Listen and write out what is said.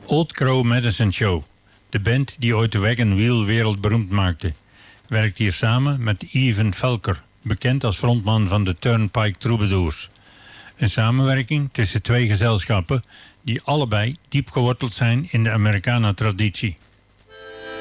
Old Crow Medicine Show, de band die ooit de wagon wheel wereldberoemd maakte, werkt hier samen met Evan Felker, bekend als frontman van de Turnpike Troubadours. Een samenwerking tussen twee gezelschappen die allebei diep geworteld zijn in de Americana-traditie.